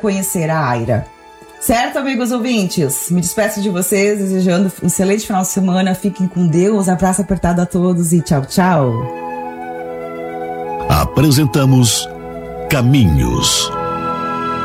conhecer a Aira. Certo, amigos ouvintes? Me despeço de vocês, desejando um excelente final de semana. Fiquem com Deus, abraço apertado a todos e tchau, tchau. Apresentamos Caminhos.